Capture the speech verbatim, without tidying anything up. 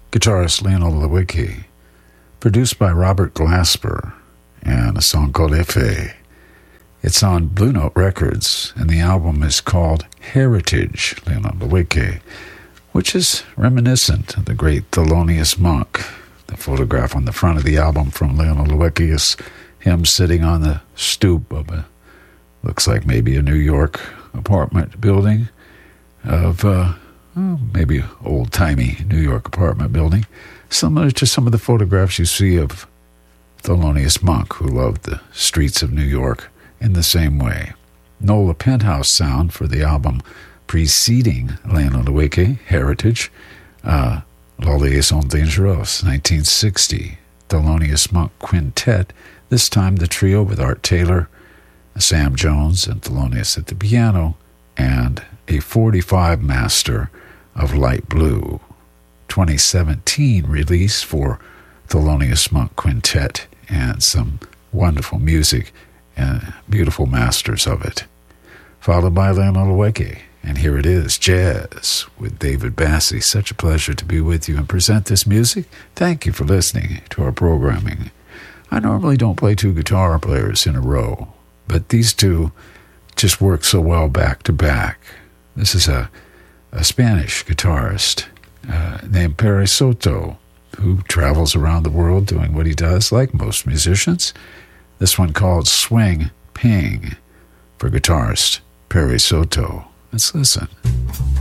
guitarist Lionel Lewicki, produced by Robert Glasper, and a song called Efe. It's on Blue Note Records, and the album is called Heritage, Lionel Lewicki, which is reminiscent of the great Thelonious Monk. The photograph on the front of the album from Lionel Lewicki is him sitting on the stoop of a, looks like maybe a New York apartment building of, uh, oh, maybe old-timey New York apartment building, similar to some of the photographs you see of Thelonious Monk, who loved the streets of New York in the same way. Nola Penthouse sound for the album preceding Lionel Lewicki, Heritage, uh, La Liaison Dangereuse, nineteen sixty, Thelonious Monk Quintet, this time the trio with Art Taylor, Sam Jones, and Thelonious at the piano, and a forty-five master of Light Blue. twenty seventeen release for Thelonious Monk Quintet, and some wonderful music and beautiful masters of it. Followed by Lionel Lewicki, and here it is, Jazz with David Bassie. Such a pleasure to be with you and present this music. Thank you for listening to our programming. I normally don't play two guitar players in a row, but these two just work so well back to back. This is a, a Spanish guitarist uh, named Perry Soto, who travels around the world doing what he does, like most musicians. This one called Swing Ping for guitarist Perry Soto. Let's listen.